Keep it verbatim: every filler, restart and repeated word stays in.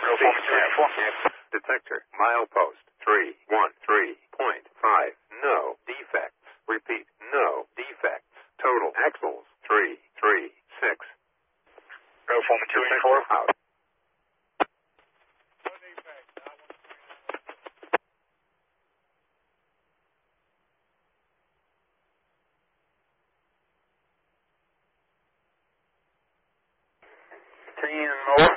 Detector, milepost, three one three point five, no defects. Repeat, no defects. Total axles, three three six. Go Foreman two eight four. Out. Ten more.